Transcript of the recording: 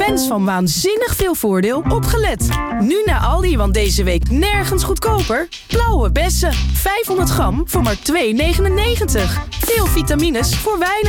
Fans van waanzinnig veel voordeel, opgelet. Nu naar Aldi, want deze week nergens goedkoper. Blauwe bessen, 500 gram voor maar €2,99. Veel vitamines voor weinig.